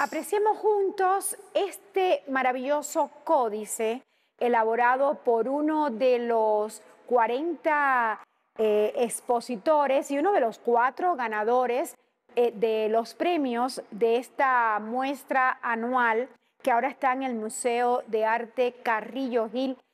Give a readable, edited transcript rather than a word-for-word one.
Apreciemos juntos este maravilloso códice elaborado por uno de los 40 expositores y uno de los 4 ganadores de los premios de esta muestra anual que ahora está en el Museo de Arte Carrillo Gil